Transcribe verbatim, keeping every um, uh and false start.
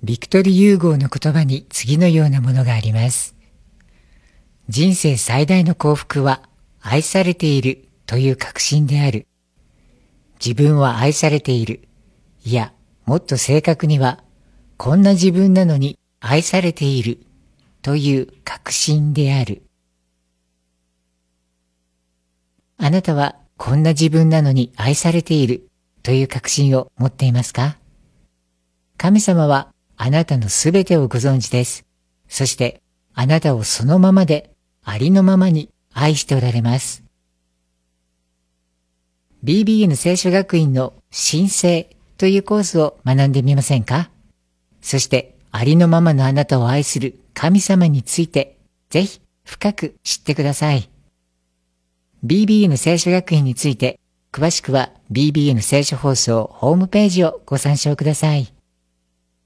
ビクトル・ユーゴーの言葉に次のようなものがあります。人生最大の幸福は愛されているという確信である。自分は愛されている。いや、もっと正確には、こんな自分なのに愛されているという確信である。あなたはこんな自分なのに愛されているという確信を持っていますか？神様はあなたのすべてをご存知です。そしてあなたをそのままでありのままに愛しておられます。ビービーエヌ 聖書学院の神聖というコースを学んでみませんか？そしてありのままのあなたを愛する神様についてぜひ深く知ってください。ビービーエヌ 聖書学院について詳しくは ビービーエヌ 聖書放送ホームページをご参照ください。